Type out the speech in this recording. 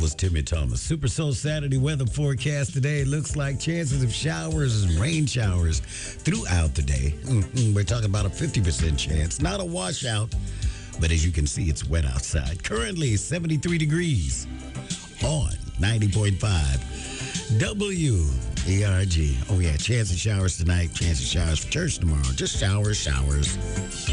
was Timmy Thomas. Super Soul Saturday weather forecast today. Looks like chances of showers and rain showers throughout the day. We're talking about a 50% chance. Not a washout, but as you can see, it's wet outside. Currently 73 degrees on 90.5 WERG. Oh, yeah, chance of showers tonight, chance of showers for church tomorrow. Just showers.